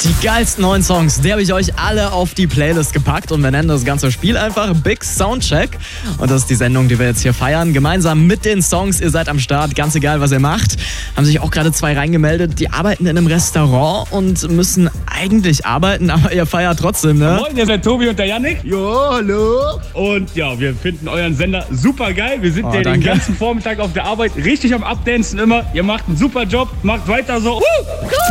Die geilsten neuen Songs, die habe ich euch alle auf die Playlist gepackt und wir nennen das ganze Spiel einfach Big Soundcheck. Und das ist die Sendung, die wir jetzt hier feiern, gemeinsam mit den Songs. Ihr seid am Start, ganz egal, was ihr macht. Haben sich auch gerade 2 reingemeldet, die arbeiten in einem Restaurant und müssen eigentlich arbeiten, aber ihr feiert trotzdem, ne? Moin, ihr seid Tobi und der Yannick. Jo, hallo. Und ja, wir finden euren Sender super geil. Wir sind den danke. ganzen Vormittag auf der Arbeit richtig am Abdancen immer. Ihr macht einen super Job, macht weiter so.